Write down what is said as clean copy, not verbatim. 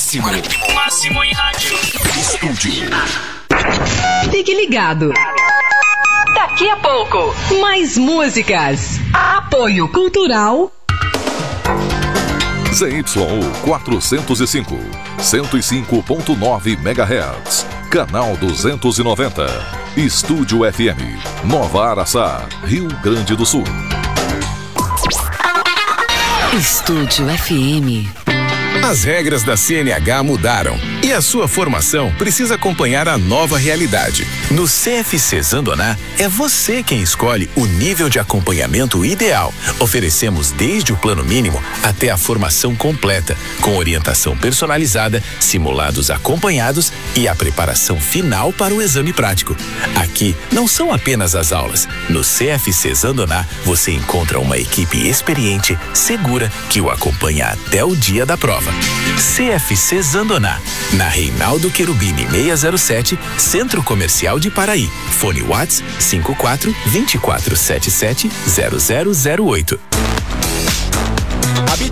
Máximo em rádio. Estúdio. Fique ligado. Daqui a pouco, mais músicas. Apoio Cultural. ZYU 405, 105.9 MHz. Canal 290. Estúdio FM. Nova Araçá, Rio Grande do Sul. Estúdio FM. As regras da CNH mudaram e a sua formação precisa acompanhar a nova realidade. No CFC Zandoná, é você quem escolhe o nível de acompanhamento ideal. Oferecemos desde o plano mínimo até a formação completa, com orientação personalizada, simulados acompanhados e a preparação final para o exame prático. Aqui não são apenas as aulas. No CFC Zandoná, você encontra uma equipe experiente, segura, que o acompanha até o dia da prova. CFC Zandoná, na Reinaldo Querubini 607, Centro Comercial de Paraí. Fone Whats 54 2477 0008.